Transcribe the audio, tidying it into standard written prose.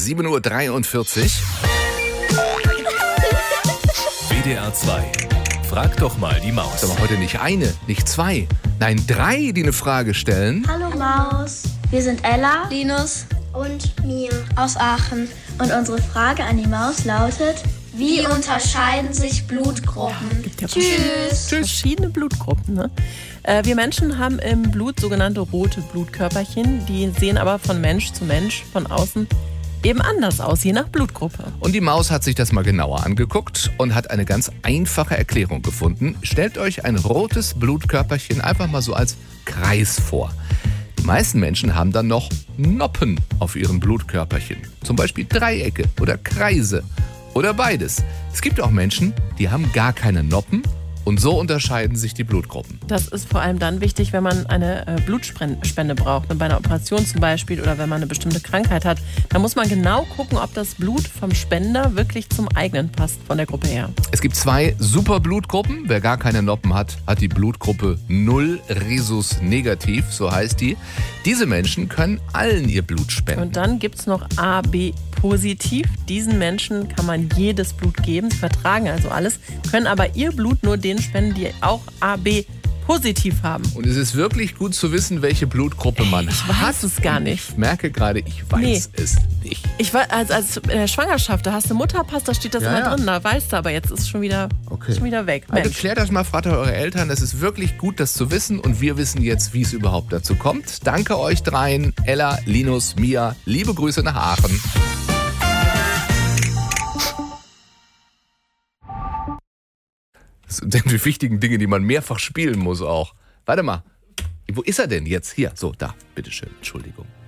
7:43 Uhr. WDR 2. Frag doch mal die Maus. Aber heute nicht eine, nicht zwei, nein 3, die eine Frage stellen. Hallo Maus, wir sind Ella, Linus und Mia aus Aachen. und unsere Frage an die Maus lautet: Wie unterscheiden sich Blutgruppen? Gibt ja Tschüss. verschiedene Blutgruppen. Ne? Wir Menschen haben im Blut sogenannte rote Blutkörperchen. Die sehen aber von Mensch zu Mensch von außen eben anders aus, je nach Blutgruppe. Und die Maus hat sich das mal genauer angeguckt und hat eine ganz einfache Erklärung gefunden. Stellt euch ein rotes Blutkörperchen einfach mal so als Kreis vor. Die meisten Menschen haben dann noch Noppen auf ihren Blutkörperchen. Zum Beispiel Dreiecke oder Kreise oder beides. Es gibt auch Menschen, die haben gar keine Noppen. Und so unterscheiden sich die Blutgruppen. Das ist vor allem dann wichtig, wenn man eine Blutspende braucht, bei einer Operation zum Beispiel oder wenn man eine bestimmte Krankheit hat. Da muss man genau gucken, ob das Blut vom Spender wirklich zum eigenen passt, von der Gruppe her. Es gibt 2 Superblutgruppen. Wer gar keine Noppen hat, hat die Blutgruppe 0 Rhesus negativ, so heißt die. Diese Menschen können allen ihr Blut spenden. Und dann gibt es noch AB positiv. Diesen Menschen kann man jedes Blut geben. Sie vertragen also alles, können aber ihr Blut nur denen spenden, die auch AB positiv haben. Und es ist wirklich gut zu wissen, welche Blutgruppe man hat. Ich weiß es gar nicht. Ich merke gerade, ich weiß es nicht. Ich war als in der Schwangerschaft, da hast du Mutterpass, da steht das immer drin, da weißt du, aber jetzt ist es schon wieder weg. Also Mensch. klärt das mal, fragt eure Eltern. Es ist wirklich gut, das zu wissen. Und wir wissen jetzt, wie es überhaupt dazu kommt. Danke euch dreien, Ella, Linus, Mia. Liebe Grüße nach Aachen. Das sind die wichtigen Dinge, die man mehrfach spielen muss auch. Warte mal, wo ist er denn jetzt? Hier, so, da, bitteschön, Entschuldigung.